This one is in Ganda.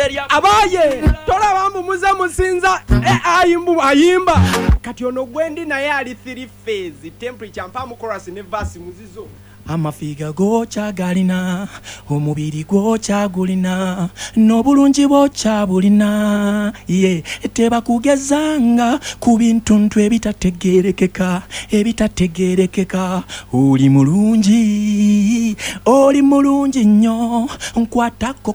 abaye tola bambu muze musinza ayimba kati ono gwendi naye ali 3 phase temperature mpamu chorus ne verse muzizo amafiga go chagalina omubiri go chagulina n'obulungi bwo chabulina ye teba kugezanga ku bintu ntwe ebitategerekeka oli mulungi nnyo nkwatako